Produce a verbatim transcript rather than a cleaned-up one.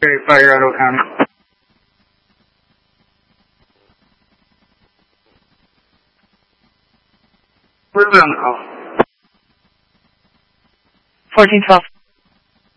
Colorado County. Where's it on the call? fourteen twelve.